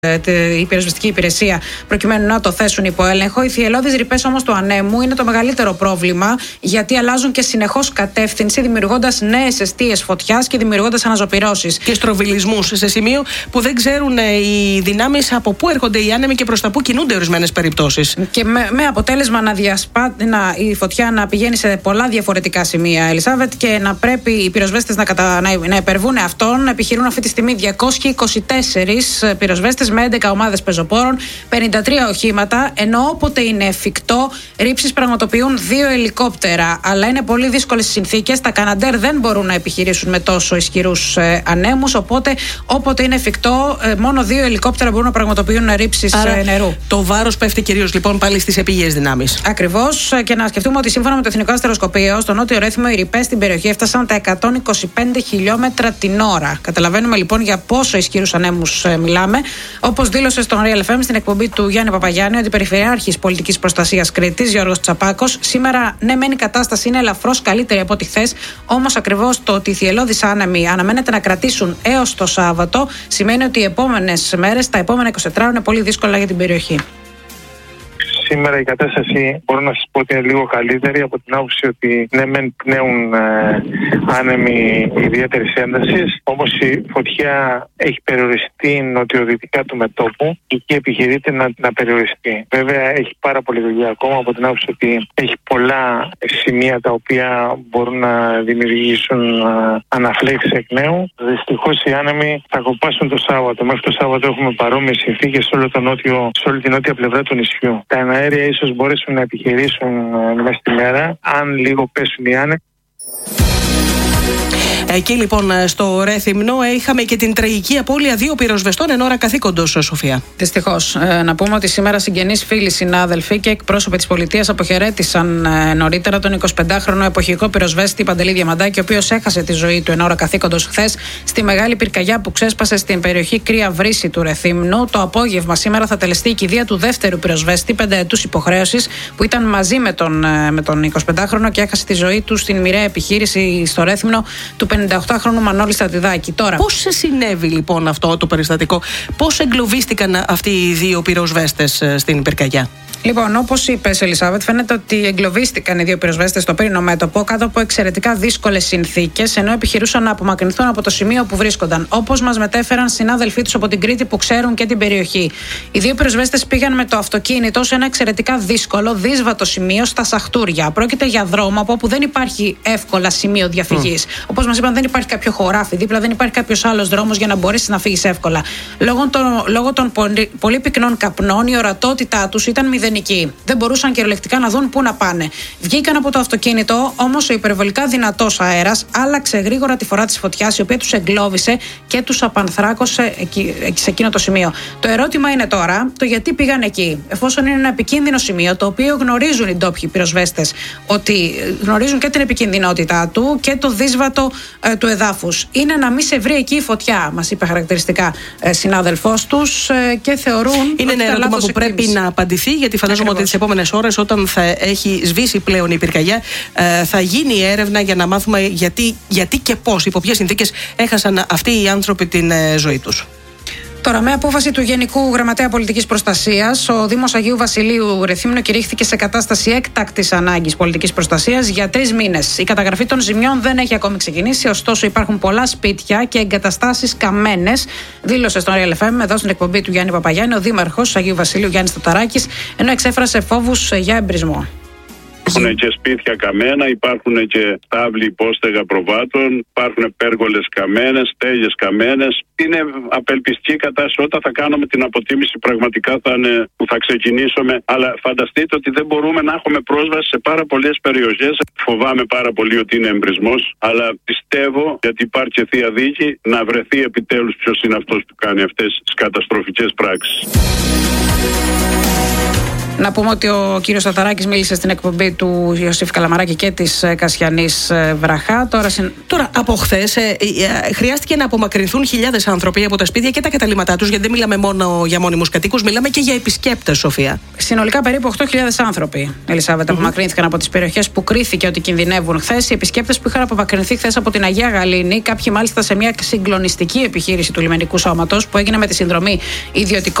η πυροσβεστική υπηρεσία προκειμένου να το θέσουν υπό έλεγχο. Οι θυελλώδεις ρηπές όμως του ανέμου είναι το μεγαλύτερο πρόβλημα, γιατί αλλάζουν και συνεχώς κατεύθυνση, δημιουργώντας νέες εστίες φωτιάς και δημιουργώντας αναζωπυρώσεις. Και στροβιλισμούς σε σημείο που δεν ξέρουν οι δυνάμεις από πού έρχονται οι άνεμοι και προς τα πού κινούνται ορισμένες περιπτώσεις. Και με αποτέλεσμα η φωτιά να πηγαίνει σε πολλά διαφορετικά σημεία, Ελισάβετ, και να πρέπει οι πυροσβέστες να υπερβούν αυτόν. Επιχειρούν αυτή τη στιγμή 224 πυροσβέστες με 11 ομάδες πεζοπόρων, 53 οχήματα, ενώ όποτε είναι εφικτό, ρήψεις πραγματοποιούν 2 ελικόπτερα. Αλλά είναι πολύ δύσκολες οι συνθήκες. Τα Καναντέρ δεν μπορούν να επιχειρήσουν με τόσο ισχυρούς ανέμους. Οπότε, όποτε είναι εφικτό, μόνο 2 ελικόπτερα μπορούν να πραγματοποιούν ρήψεις νερού. Το βάρος πέφτει κυρίως λοιπόν πάλι στις επίγειες δυνάμεις. Ακριβώς. Και να σκεφτούμε ότι σύμφωνα με το Εθνικό Αστεροσκοπείο, στο νότιο Ρέθυμο οι ρηπές στην περιοχή έφτασαν τα 125 χιλιόμετρα την ώρα. Καταλαβαίνουμε λοιπόν για πόσο ισχυρούς ανέμους μιλάμε. Όπως δήλωσε στον Real FM στην εκπομπή του Γιάννη Παπαγιάννη, ο Αντιπεριφερειάρχης Πολιτικής Προστασίας Κρήτης, Γιώργος Τσαπάκος, σήμερα ναι, μεν η κατάσταση είναι ελαφρώς καλύτερη από ό,τι χθες, όμως ακριβώς το ότι οι θυελλώδεις άνεμοι αναμένεται να κρατήσουν έως το Σάββατο, σημαίνει ότι οι επόμενες μέρες, τα επόμενα 24 είναι πολύ δύσκολα για την περιοχή. Σήμερα η κατάσταση μπορώ να σας πω ότι είναι λίγο καλύτερη, από την άποψη ότι ναι μεν πνέουν άνεμοι ιδιαίτερης έντασης, όμως η φωτιά έχει περιοριστεί νοτιοδυτικά του μετώπου και εκεί επιχειρείται να περιοριστεί. Βέβαια έχει πάρα πολλή δουλειά ακόμα, από την άποψη ότι έχει πολλά σημεία τα οποία μπορούν να δημιουργήσουν αναφλέξεις εκ νέου. Δυστυχώς οι άνεμοι θα κοπάσουν το Σάββατο. Μέχρι το Σάββατο έχουμε παρόμοιες συνθήκες σε όλη την νότια πλευρά του νησιού. Τα αέρια ίσως μπορέσουν να επιχειρήσουν μέσα στη μέρα, αν λίγο πέσουν οι άνεμοι. Εκεί λοιπόν στο Ρέθυμνο είχαμε και την τραγική απώλεια 2 πυροσβεστών εν ώρα καθήκοντος, Σοφία. Δυστυχώς. Να πούμε ότι σήμερα συγγενείς, φίλοι, συνάδελφοι και εκπρόσωποι της πολιτείας αποχαιρέτησαν νωρίτερα τον 25χρονο εποχικό πυροσβέστη Παντελή Διαμαντάκη, ο οποίος έχασε τη ζωή του εν ώρα καθήκοντος χθες στη μεγάλη πυρκαγιά που ξέσπασε στην περιοχή Κρύα Βρύση του Ρεθύμνου. Το απόγευμα σήμερα θα τελεστεί η κηδεία του δεύτερου πυροσβέστη 5 ετούς υποχρέωσης, που ήταν μαζί με τον 25χρονο και έχασε τη ζωή του στην μοιραία επιχείρηση στο Ρέθυμνο του 58χρονου Μανώλη Στρατιδάκη. Τώρα, πώς συνέβη λοιπόν αυτό το περιστατικό, πώς εγκλωβίστηκαν αυτοί οι 2 πυροσβέστες στην πυρκαγιά? Λοιπόν, όπως είπες, Ελισάβετ, φαίνεται ότι εγκλωβίστηκαν οι 2 πυροσβέστες στο πύρινο μέτωπο κάτω από εξαιρετικά δύσκολες συνθήκες, ενώ επιχειρούσαν να απομακρυνθούν από το σημείο που βρίσκονταν. Όπως μας μετέφεραν συνάδελφοί τους από την Κρήτη που ξέρουν και την περιοχή. Οι 2 πυροσβέστες πήγαν με το αυτοκίνητο σε ένα εξαιρετικά δύσκολο, δύσβατο σημείο στα Σαχτούρια. Πρόκειται για δρόμο από όπου δεν υπάρχει εύκολα σημείο διαφυγής. Όπως μας είπαν, δεν υπάρχει κάποιο χωράφι δίπλα, δεν υπάρχει κάποιος άλλος δρόμος για να μπορέσεις να φύγεις εύκολα. Λόγω των πολύ πυκνών καπνών, η ορατότητά τους ήταν μηδενική. Δεν μπορούσαν κυριολεκτικά να δουν πού να πάνε. Βγήκαν από το αυτοκίνητο, όμως ο υπερβολικά δυνατός αέρας άλλαξε γρήγορα τη φορά της φωτιάς, η οποία τους εγκλώβησε και τους απανθράκωσε σε εκείνο το σημείο. Το ερώτημα είναι τώρα το γιατί πήγαν εκεί, εφόσον είναι ένα επικίνδυνο σημείο, το οποίο γνωρίζουν οι ντόπιοι πυροσβέστες, ότι γνωρίζουν και την επικινδυνότητά του και το δύσβατο του εδάφους. Είναι να μην σε βρει εκεί η φωτιά, μας είπε χαρακτηριστικά συνάδελφός τους, και θεωρούν. Είναι ένα ερώτημα που πρέπει να απαντηθεί, γιατί φαντάζομαι ότι τις επόμενες ώρες, όταν θα έχει σβήσει πλέον η πυρκαγιά, θα γίνει η έρευνα για να μάθουμε γιατί και πώς, υπό ποιες συνθήκες έχασαν αυτοί οι άνθρωποι την ζωή τους. Τώρα, με απόφαση του Γενικού Γραμματέα Πολιτικής Προστασίας, ο Δήμος Αγίου Βασιλείου Ρεθύμνου κηρύχθηκε σε κατάσταση έκτακτης ανάγκης πολιτικής προστασίας για 3 μήνες. Η καταγραφή των ζημιών δεν έχει ακόμη ξεκινήσει, ωστόσο υπάρχουν πολλά σπίτια και εγκαταστάσεις καμένες, δήλωσε στον Real FM, εδώ στην εκπομπή του Γιάννη Παπαγιάννη, ο Δήμαρχος Αγίου Βασιλείου Γιάννης Ταταράκης, ενώ εξέφρασε φόβους για εμπρισμό. Υπάρχουν και σπίτια καμένα, υπάρχουν και τάβλοι υπόστεγα προβάτων, υπάρχουν πέργολες καμένες, στέγες καμένες. Είναι απελπιστική κατάσταση. Όταν θα κάνουμε την αποτίμηση, πραγματικά θα είναι που θα ξεκινήσουμε. Αλλά φανταστείτε ότι δεν μπορούμε να έχουμε πρόσβαση σε πάρα πολλές περιοχές. Φοβάμαι πάρα πολύ ότι είναι εμπρισμός, αλλά πιστεύω, γιατί υπάρχει και θεία δίκη, να βρεθεί επιτέλους ποιος είναι αυτός που κάνει αυτές τις καταστροφικές πράξεις. Να πούμε ότι ο κύριος Ταταράκης μίλησε στην εκπομπή του Ιωσήφ Καλαμαράκη και της Κασιανής Βραχά. Τώρα από χθες χρειάστηκε να απομακρυνθούν χιλιάδες άνθρωποι από τα σπίτια και τα καταλήμματά τους, γιατί δεν μιλάμε μόνο για μόνιμους κατοίκους, μιλάμε και για επισκέπτες, Σοφία. Συνολικά περίπου 8.000 άνθρωποι, Ελισάβετα, απομακρύνθηκαν από τις περιοχές που κρίθηκε ότι κινδυνεύουν χθες. Οι επισκέπτες που είχαν απομακρυνθεί χθες από την Αγία Γαλήνη, κάποιοι μάλιστα σε μια συγκλονιστική επιχείρηση του λιμενικού σώματος που έγινε με τη συνδρομή ιδιωτικών